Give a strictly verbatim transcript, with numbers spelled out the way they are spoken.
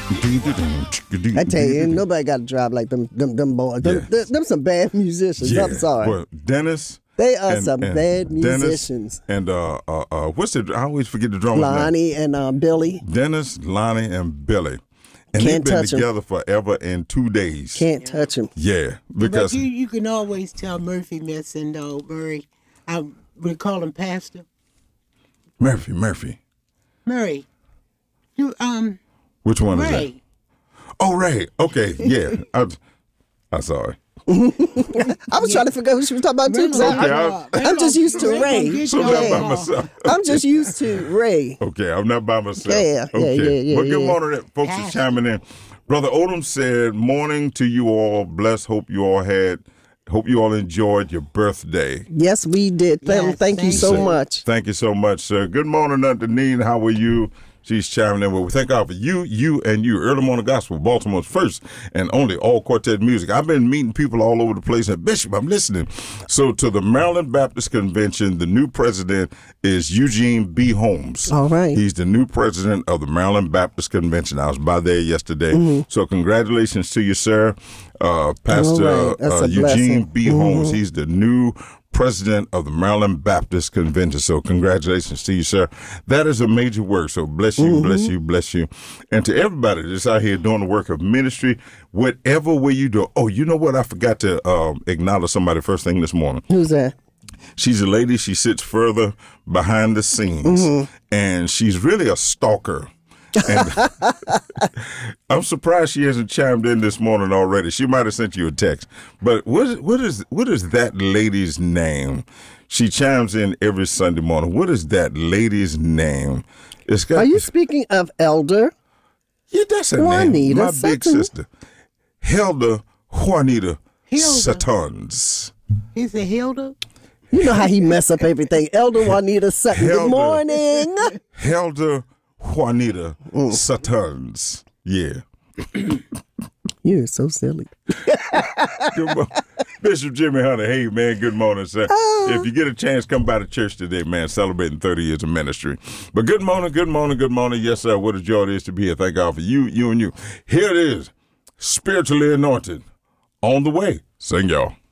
I tell you, ain't nobody got to drive like them them, them boys. Them, Yeah. them, them some bad musicians. Yeah. I'm sorry. Well, Dennis. They are and, some and bad Dennis musicians. And uh, uh, uh, what's the? I always forget the drummer's name. Lonnie and uh, Billy. Dennis, Lonnie, and Billy. And Can't they've been touch 'em. together forever in two days. Can't touch them. Yeah, because But you, you can always tell Murphy missing though, Murray. I would call him Pastor Murphy, Murphy. Murray. You um Which one is that? Ray. Oh, Ray. Okay, yeah. I, I'm sorry. I was trying to figure out who she was talking about too. 'cause I- Okay, I, I- I'm just used to Ray. So I'm not by myself. I'm just used to Ray. Okay, I'm not by myself. Yeah, yeah, okay. yeah, yeah, Well, good yeah. morning, folks. Is chiming in. Brother Odom said, "Morning to you all. Bless. Hope you all had. Hope you all enjoyed your birthday. Yes, we did. Thank, Yes, thank you thank so you. much. Thank you so much, sir. Good morning, Antonine. How are you?" She's chiming in. Well, we thank God for you, you, and you. Early Morning Gospel, Baltimore's first and only all quartet music. I've been meeting people all over the place. And Bishop, I'm listening. So to the Maryland Baptist Convention, the new president is Eugene B. Holmes. All right. He's the new president of the Maryland Baptist Convention. I was by there yesterday. Mm-hmm. So congratulations to you, sir. Uh, Pastor All right. That's uh, a Eugene blessing. B. Holmes. He's the new president of the Maryland Baptist Convention. So congratulations to you, sir. That is a major work. So bless you, Mm-hmm. bless you, bless you. And to everybody that's out here doing the work of ministry, whatever way you do. Oh, you know what? I forgot to um, acknowledge somebody first thing this morning. Who's that? She's a lady. She sits further behind the scenes, Mm-hmm. and she's really a stalker. And I'm surprised she hasn't chimed in this morning already. She might have sent you a text. But what is, what is what is that lady's name? She chimes in every Sunday morning. What is that lady's name? It's got. Are you speaking of Elder? Yeah, that's her name. Juanita My big Sutton? sister, Hilda Juanita Hilda. Suttons. He said Hilda. You know how he mess up everything. Elder Juanita Sutton. Good Elder. morning. Hilda Juanita Mm. Suttons. Yeah. You're so silly. Good morning. Bishop Jimmy Hunter. Hey, man, good morning, sir. If you get a chance, come by the church today, man, celebrating thirty years of ministry. But good morning, good morning, good morning. Yes, sir. What a joy it is to be here. Thank God for you, you, and you. Here it is, spiritually anointed, on the way. Sing, y'all.